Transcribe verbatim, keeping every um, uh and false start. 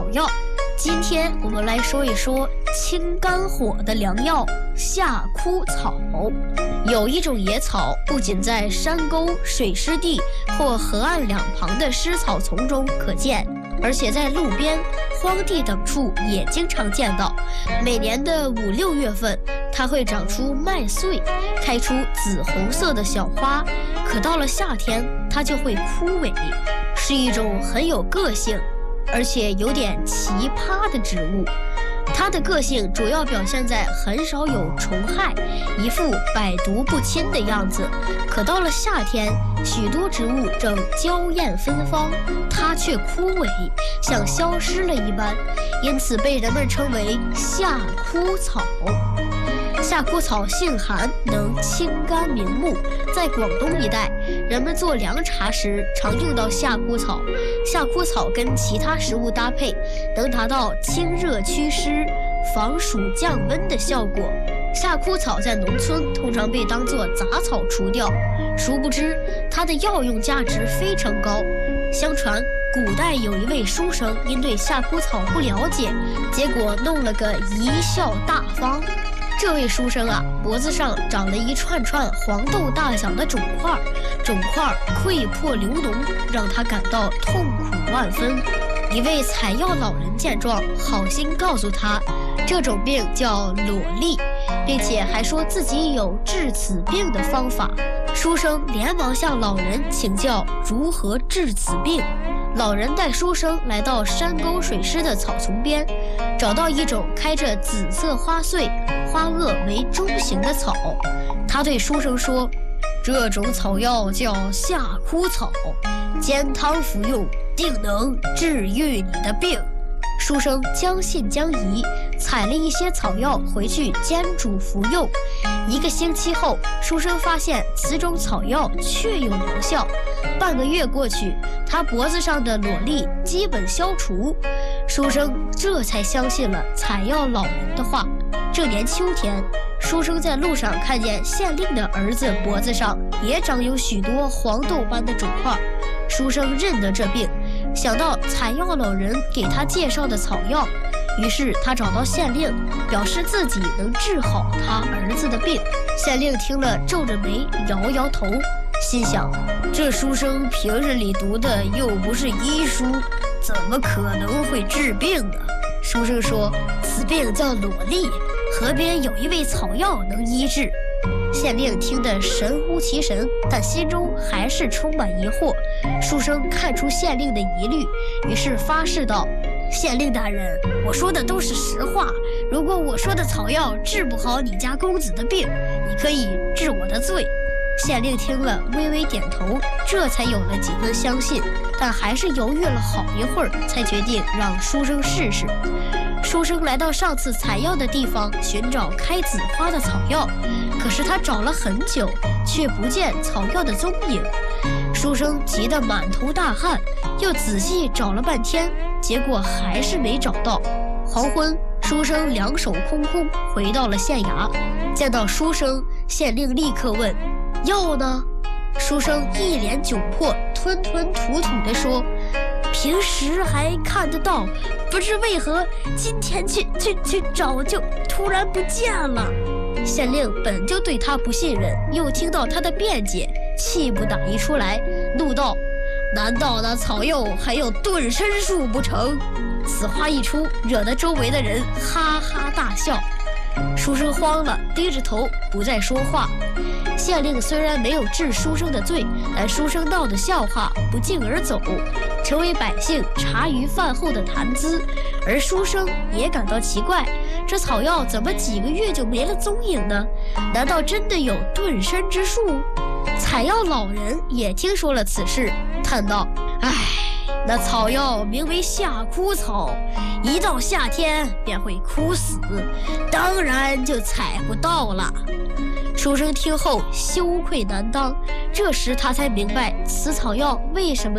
草药。今天我们来说一说清肝火的良药夏枯草。有一种野草，不仅在山沟、水湿地或河岸两旁的湿草丛中可见，而且在路边、荒地等处也经常见到。每年的五六月份，它会长出麦穗，开出紫红色的小花，可到了夏天，它就会枯萎，是一种很有个性而且有点奇葩的植物。它的个性主要表现在很少有虫害，一副百毒不侵的样子。可到了夏天，许多植物正娇艳芬芳，它却枯萎，像消失了一般，因此被人们称为夏枯草。夏枯草性寒，能清肝明目，在广东一带，人们做凉茶时常用到夏枯草。夏枯草跟其他食物搭配，能达到清热祛湿、防暑降温的效果。夏枯草在农村通常被当作杂草除掉，殊不知它的药用价值非常高。相传古代有一位书生因对夏枯草不了解，结果弄了个贻笑大方。这位书生啊，脖子上长了一串串黄豆大小的肿块，肿块溃破流脓，让他感到痛苦万分。一位采药老人见状，好心告诉他，这种病叫裸痢，并且还说自己有治此病的方法。书生连忙向老人请教如何治此病。老人带书生来到山沟水湿的草丛边，找到一种开着紫色花穗、花萼为中型的草。他对书生说，这种草药叫夏枯草，煎汤服用，定能治愈你的病。书生将信将疑，采了一些草药回去煎煮服用。一个星期后，书生发现此种草药确有疗效。半个月过去，他脖子上的裸痢基本消除。书生这才相信了采药老人的话。这年秋天，书生在路上看见县令的儿子脖子上也长有许多黄豆般的肿块。书生认得这病，想到采药老人给他介绍的草药，于是他找到县令，表示自己能治好他儿子的病。县令听了皱着眉摇摇头，心想，这书生平日里读的又不是医书，怎么可能会治病呢？书生说，此病叫裸痢，河边有一味草药能医治。县令听得神乎其神，但心中还是充满疑惑。书生看出县令的疑虑，于是发誓道，县令大人，我说的都是实话，如果我说的草药治不好你家公子的病，你可以治我的罪。县令听了微微点头，这才有了几分相信，但还是犹豫了好一会儿，才决定让书生试试。书生来到上次采药的地方，寻找开紫花的草药，可是他找了很久，却不见草药的踪影。书生急得满头大汗，又仔细找了半天，结果还是没找到。黄昏，书生两手空空回到了县衙。见到书生，县令立刻问，药呢？书生一脸窘迫，吞吞吐吐地说，平时还看得到，不知为何今天去去去找就突然不见了。县令本就对他不信任，又听到他的辩解，气不打一处来，怒道，难道那草药还有顿身术不成？此话一出，惹得周围的人哈哈大笑。书生慌了，低着头不再说话。县令虽然没有治书生的罪，但书生闹的笑话不胫而走，成为百姓茶余饭后的谈资。而书生也感到奇怪，这草药怎么几个月就没了踪影呢？难道真的有顿身之术？采药老人也听说了此事，叹道，唉，那草药名为夏枯草，一到夏天便会枯死，当然就采不到了。书生听后羞愧难当，这时他才明白此草药为什么